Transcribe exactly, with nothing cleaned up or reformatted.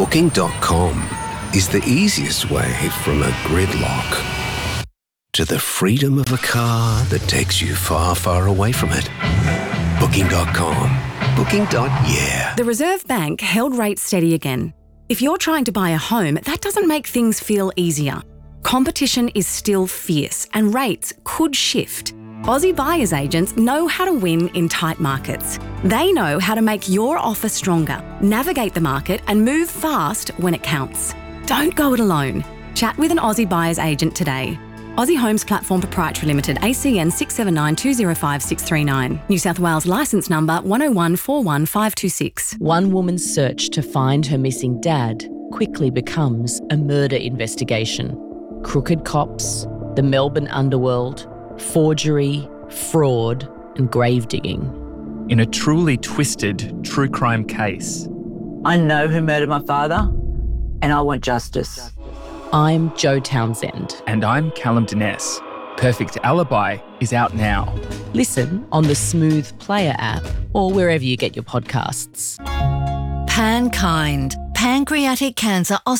Booking dot com is the easiest way from a gridlock to the freedom of a car that takes you far, far away from it. Booking dot com. Booking. Yeah. The Reserve Bank held rates steady again. If you're trying to buy a home, that doesn't make things feel easier. Competition is still fierce and rates could shift. Aussie buyers agents know how to win in tight markets. They know how to make your offer stronger, navigate the market and move fast when it counts. Don't go it alone. Chat with an Aussie buyer's agent today. Aussie Homes Platform Proprietary Limited, A C N six seven nine two zero five six three nine. New South Wales licence number one oh one four one five two six. One woman's search to find her missing dad quickly becomes a murder investigation. Crooked cops, the Melbourne underworld, forgery, fraud and grave digging. In a truly twisted true crime case. I know who murdered my father and I want justice. I'm Jo Townsend. And I'm Callum Dines. Perfect Alibi is out now. Listen on the Smooth Player app or wherever you get your podcasts. Pankind, pancreatic cancer